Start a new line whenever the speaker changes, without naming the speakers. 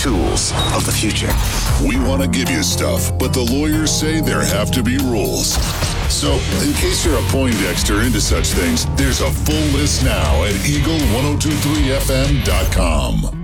tools of the future.
We want to give you stuff, but the lawyers say there have to be rules. So, in case you're a Poindexter into such things, there's a full list now at Eagle1023FM.com.